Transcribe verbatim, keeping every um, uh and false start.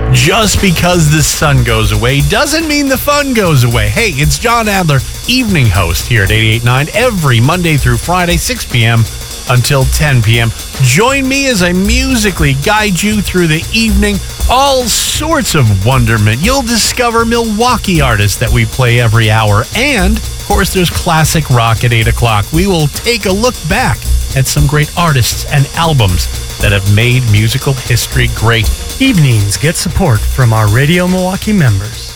Just because the sun goes away doesn't mean the fun goes away. Hey, it's John Adler, evening host here at eighty-eight point nine every Monday through Friday, six p.m. until ten p.m. Join me as I musically guide you through the evening. All sorts of wonderment. You'll discover Milwaukee artists that we play every hour. And, of course, there's classic rock at eight o'clock. We will take a look back at some great artists and albums that have made musical history great. Evenings get support from our Radio Milwaukee members.